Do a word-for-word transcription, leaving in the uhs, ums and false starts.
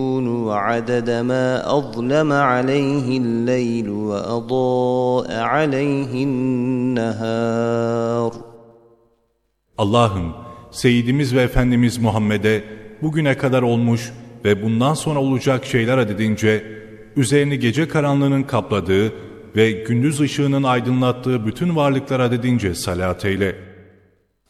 وعدد ما أظلم عليه الليل وأضاء عليه النهار. Allah'ım, Seyyidimiz ve Efendimiz Muhammed'e bugüne kadar olmuş ve bundan sonra olacak şeyler adedince, üzerini gece karanlığının kapladığı ve gündüz ışığının aydınlattığı bütün varlıklar adedince salat eyle.